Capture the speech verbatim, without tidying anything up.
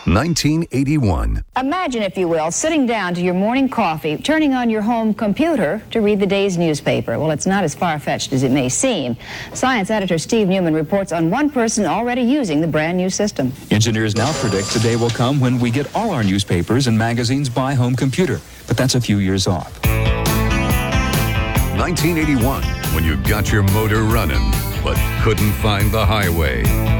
nineteen eighty-one. Imagine, if you will, sitting down to your morning coffee, turning on your home computer to read the day's newspaper. Well, it's not as far-fetched as it may seem. Science editor Steve Newman reports on one person already using the brand new system. Engineers now predict the day will come when we get all our newspapers and magazines by home computer, but that's a few years off. nineteen eighty-one, when you got your motor running, but couldn't find the highway.